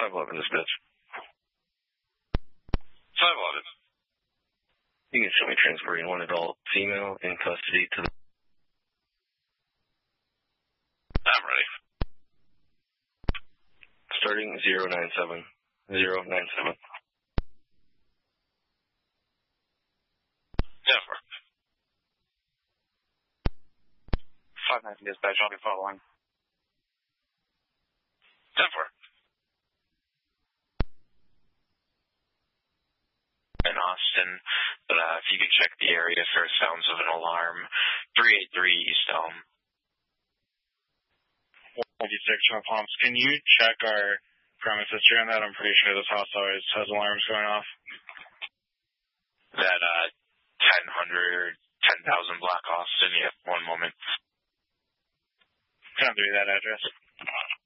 511 dispatch. 511. You can show me transporting one adult female in custody to the... I'm ready. Starting 097. 097. Denver. 590 dispatch, I'll be following. Denver. In Austin, but if you could check the area for sounds of an alarm, 383 East Elm. 156 Sharp Palms. Can you check our premise history on that? I'm pretty sure this house always has alarms going off. That 10,000 Black Austin, yeah, one moment. Can I do that address?